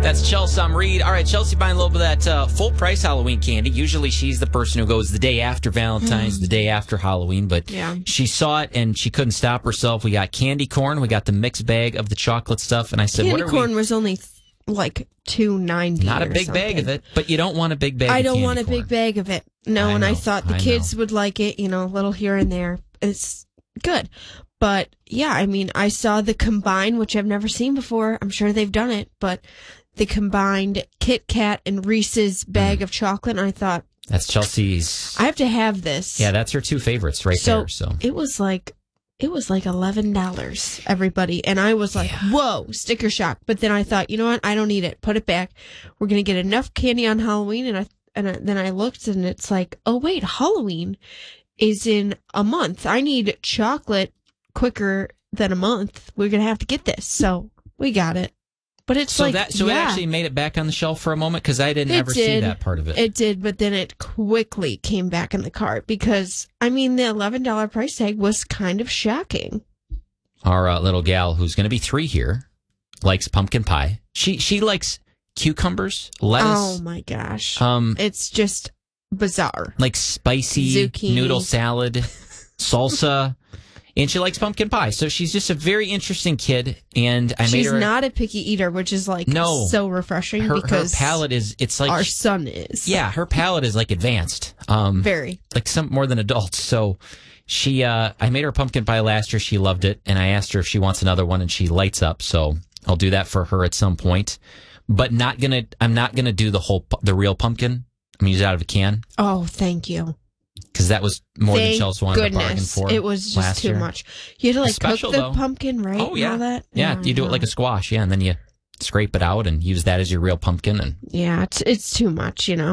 That's Chelsea Reed. All right, Chelsea buying a little bit of that full price Halloween candy. Usually she's the person who goes the day after Valentine's, the day after Halloween, but she saw it and she couldn't stop herself. We got candy corn. We got the mixed bag of the chocolate stuff. And I said, candy corn was only like $2.90. Not a big bag of it, but you don't want a big bag I of don't candy want a corn. big bag of it. No, and I thought the kids would like it, a little here and there. It's good. But yeah, I mean, I saw the combined, which I've never seen before. I'm sure they've done it, but the combined Kit Kat and Reese's bag of chocolate, and I thought, that's Chelsea's. I have to have this. Yeah, that's her two favorites right there. So it was like $11, everybody, and I was like, whoa, sticker shock. But then I thought, you know what? I don't need it. Put it back. We're gonna get enough candy on Halloween, and then I looked, and it's like, oh wait, Halloween is in a month. I need chocolate quicker than a month. We're gonna have to get this, so we got it. But it's it actually made it back on the shelf for a moment because I didn't ever see that part of it. It did, but then it quickly came back in the cart because, I mean, the $11 price tag was kind of shocking. Our little gal, who's going to be 3 here, likes pumpkin pie. She likes cucumbers, lettuce. Oh my gosh. It's just bizarre. Like spicy zucchini, noodle salad, salsa. And she likes pumpkin pie. So she's just a very interesting kid. And she's not a picky eater, which is so refreshing because her palate is, it's like our son is. Yeah, her palate is like advanced. Very. Like some more than adults. So I made her pumpkin pie last year. She loved it. And I asked her if she wants another one and she lights up. So I'll do that for her at some point. But I'm not going to do the real pumpkin. I'm going to use it out of a can. Oh, thank you. Because that was more than Chelsea wanted to bargain for. It was just too much. You had to cook the pumpkin, right? Oh, yeah. And all that? Yeah, you do it like a squash, and then you scrape it out and use that as your real pumpkin. And yeah, it's too much,